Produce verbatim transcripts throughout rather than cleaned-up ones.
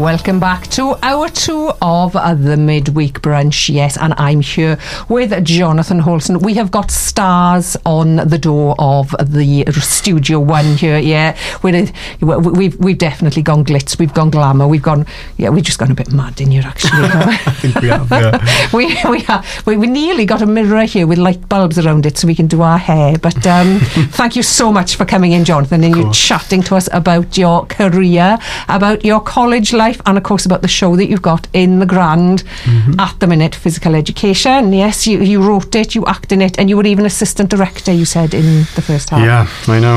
welcome back to hour two of uh, the midweek brunch. Yes, and I'm here with Jonathan Holson. We have got stars on the door of the Studio One here. Yeah, we're, we've we've definitely gone glitz. We've gone glamour. We've gone. Yeah, we've just gone a bit mad in here. Actually, I think we have. Yeah. we we have. We, we nearly got a mirror here with light bulbs around it, so we can do our hair. But um, thank you so much for coming in, Jonathan, and you chatting to us about your career, about your college life, and of course about the show that you've got in the Grand mm-hmm. at the minute, Physical Education. Yes, you, you wrote it, you acted in it, and you were even assistant director, you said, in the first half. Yeah, I know.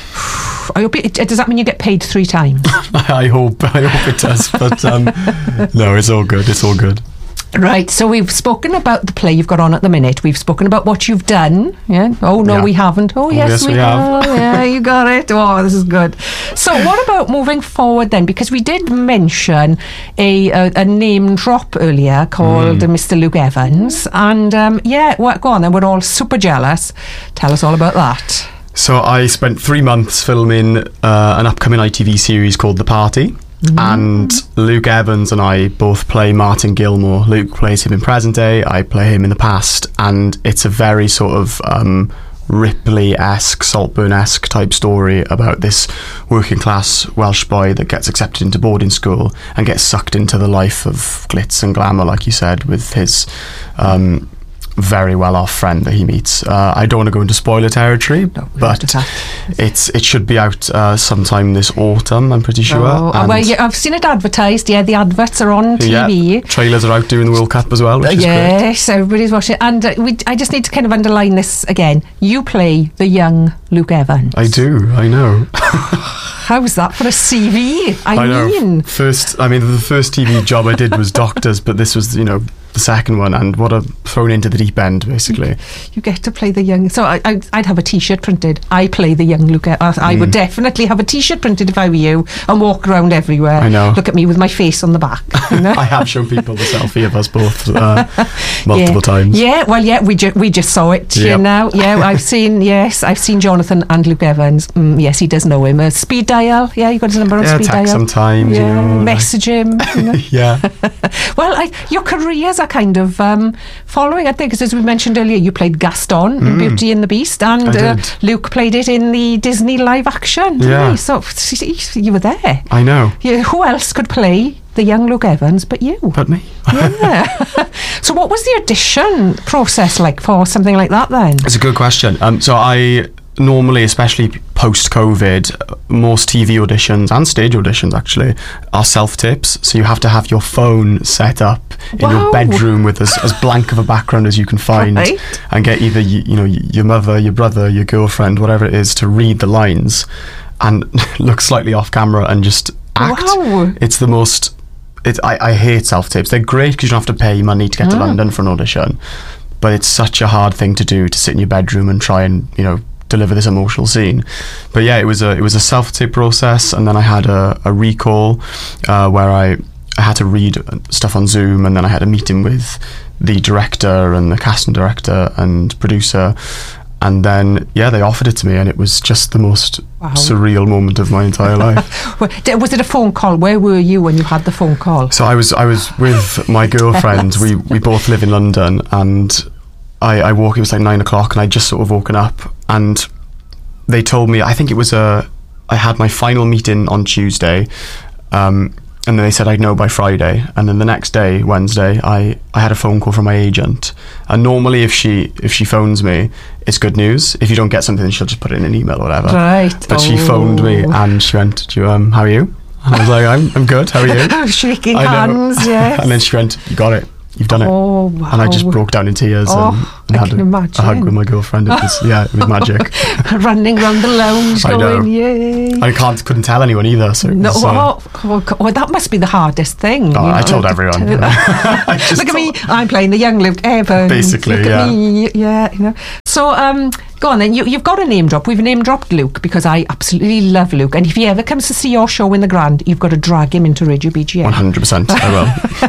I hope it, does that mean you get paid three times? I hope I hope it does, but um, no, it's all good, it's all good. Right, so we've spoken about the play you've got on at the minute. We've spoken about what you've done. Yeah. Oh no, yeah. we haven't. Oh, oh yes, yes, we, we have. have. Yeah, you got it. Oh, this is good. So, what about moving forward then? Because we did mention a a, a name drop earlier called mm. Mister Luke Evans, and um, yeah, well, go on then. We're all super jealous. Tell us all about that. So, I spent three months filming uh, an upcoming I T V series called The Party. Mm. And Luke Evans and I both play Martin Gilmore. Luke plays him in present day, I play him in the past, and it's a very sort of um, Ripley-esque, Saltburn-esque type story about this working class Welsh boy that gets accepted into boarding school and gets sucked into the life of glitz and glamour, like you said, with his um, very well off friend that he meets. uh, I don't want to go into spoiler territory, no, but it's it should be out uh, sometime this autumn, I'm pretty sure. Oh, well, yeah, I've seen it advertised. Yeah, the adverts are on T V. Yeah, trailers are out during the World Cup as well, which is yes, great. Everybody's watching. And uh, we, I just need to kind of underline this again. You play the young Luke Evans. I do, I know. How's that for a C V? I, I mean, know. First, I mean, the first T V job I did was Doctors, but this was, you know, the second one, and what a thrown into the deep end, basically. You get to play the young. So I, I, I'd have a T-shirt printed. I play the young Luke. I, I mm. would definitely have a T-shirt printed if I were you, and walk around everywhere. I know. Look at me with my face on the back. You know? I have shown people the selfie of us both uh, multiple yeah. times. Yeah, well, yeah, we ju- we just saw it. Yep. You know, yeah, I've seen. Yes, I've seen Jonathan and Luke Evans. Mm, yes, he does know him. A speed dial. Yeah, you got his number on yeah, speed dial. Yeah, text sometimes. Yeah, you know, message him. You know? Yeah. Well, I, your careers are kind of um, following, I think, because as we mentioned earlier, you played Gaston mm. in Beauty and the Beast, and uh, Luke played it in the Disney live action. Yeah. So you were there. I know. Yeah, who else could play the young Luke Evans but you? But me. Yeah. So what was the audition process like for something like that then? It's a good question. Um, so I normally, especially post-COVID, most T V auditions and stage auditions actually are self-tips. So you have to have your phone set up in wow. your bedroom with as, as blank of a background as you can find, right. and get either you, you know your mother, your brother, your girlfriend, whatever it is, to read the lines and look slightly off camera and just act. Wow. It's the most. It, I, I hate self-tapes. They're great because you don't have to pay money to get to mm. London for an audition, but it's such a hard thing to do, to sit in your bedroom and try and, you know, deliver this emotional scene. But yeah, it was a it was a self-tape process, and then I had a, a recall uh, where I, I had to read stuff on Zoom, and then I had a meeting with the director and the casting director and producer. And then, yeah, they offered it to me, and it was just the most wow. surreal moment of my entire life. Was it a phone call? Where were you when you had the phone call? So I was I was with my girlfriend. we we both live in London, and I, I woke. It was like nine o'clock, and I just sort of woken up, and they told me. I think it was a. I had my final meeting on Tuesday. Um, And then they said I'd know by Friday, and then the next day, Wednesday, I, I had a phone call from my agent. And normally, if she if she phones me, it's good news. If you don't get something, she'll just put it in an email or whatever. Right. But oh. she phoned me, and she went, "Do you, um, how are you?" And I was like, "I'm I'm good. How are you?" Shaking hands, yes. And then she went, "You got it. You've done it." Oh, wow. And I just broke down in tears oh, and, and I had can a, imagine. a hug with my girlfriend. It was, yeah, it was magic. Running round the lounge, I going, know. yay! I can't, couldn't tell anyone either. So, no, was, uh, oh, oh, oh, that must be the hardest thing. Oh, you know, I told everyone. Look at me, I'm playing the young Luke Evans. Basically, Look yeah. At me. Yeah, you know. So, um, go on then. You, you've got a name drop. We've name dropped Luke because I absolutely love Luke. And if he ever comes to see your show in the Grand, you've got to drag him into Radio B G M. one hundred percent, I will.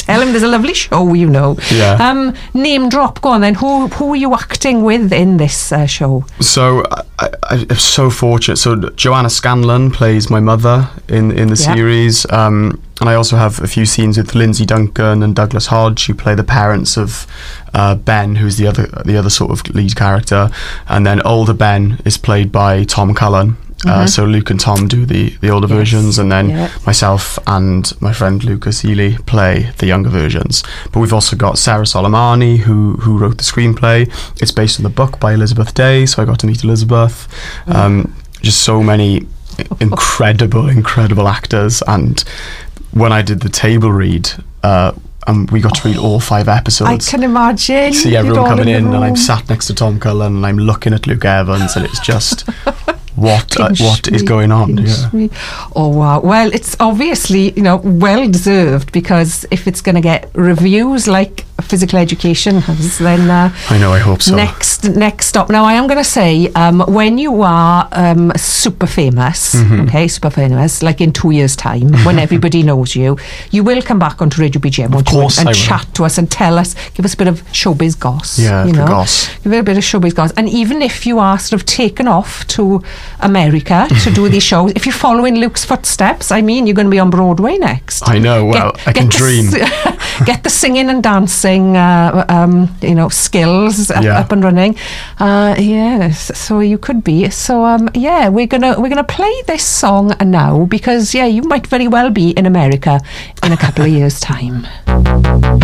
Tell him there's a lovely show, you know. Yeah. Um, name drop, go on then. Who who are you acting with in this uh, show? So I, I, I'm so fortunate. So Joanna Scanlon plays my mother in, in the Yeah. series. Um, and I also have a few scenes with Lindsay Duncan and Douglas Hodge, who play the parents of uh, Ben, who's the other the other sort of lead character. And then older Ben is played by Tom Cullen. Uh, so Luke and Tom do the, the older Yes. versions, and then Yeah. myself and my friend Lucas Ely play the younger versions. But we've also got Sarah Soleimani, who who wrote the screenplay. It's based on the book by Elizabeth Day, so I got to meet Elizabeth. Um, just so many incredible, incredible actors. And when I did the table read, uh, and we got to read all five I episodes. can imagine. See You're everyone all coming the in, and I'm room. sat next to Tom Cullen, and I'm looking at Luke Evans, and it's just what uh, Pinch what is me, going on? pinch Yeah. me. Oh wow! Well, it's obviously, you know, well deserved, because if it's going to get reviews like Physical Education has, then uh, I know. I hope so. next next stop. Now I am going to say, um, when you are um, super famous, Mm-hmm. okay, super famous, like in two years' time, when everybody knows you, you will come back onto Radio B G M, won't you, course and I will. chat to us and tell us, give us a bit of showbiz goss. Yeah, you the know, goss. give it a bit of showbiz goss. And even if you are sort of taken off to America to do these shows, if you follow in Luke's footsteps, I mean, you're going to be on Broadway next. I know. Well, I can the dream. s- get the singing and dancing, uh, um, you know, skills up, Yeah. up and running. Uh, yes, so you could be. So um, yeah, we're gonna we're gonna play this song now, because yeah, you might very well be in America in a couple of years' time.